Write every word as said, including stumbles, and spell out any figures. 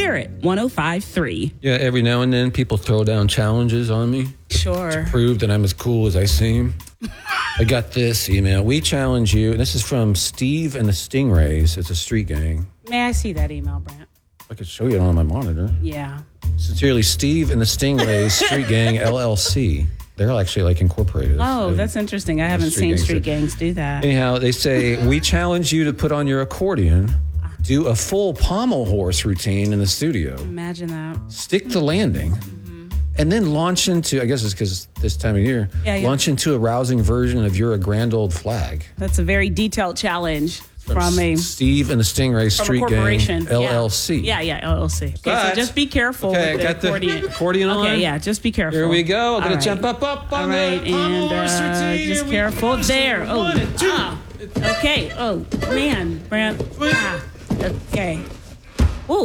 Spirit one oh five point three. Yeah, every now and then people throw down challenges on me. Sure. To prove that I'm as cool as I seem. I got this email. We challenge you. And this is from Steve and the Stingrays. It's a street gang. May I see that email, Brent? I could show you it on my monitor. Yeah. Sincerely, Steve and the Stingrays Street Gang L L C. They're actually like incorporated. Oh, so, that's interesting. I haven't seen street gangs do that. Anyhow, they say, we challenge you to put on your accordion, do a full pommel horse routine in the studio. Imagine that. Stick the landing. Mm-hmm. And then launch into, I guess it's because this time of year, yeah, yeah. launch into a rousing version of You're a Grand Old Flag. That's a very detailed challenge from, from a... Steve and the Stingray Street Gang, L L C. Yeah, yeah, yeah L L C. Okay, but, so just be careful okay, with the I got accordion. The accordion on. Okay, yeah, just be careful. Here we go. I'm going right. to jump up, up on All right, the and uh, just careful. There. Oh, ah. Okay. Oh, man, Brent. Ah. Okay.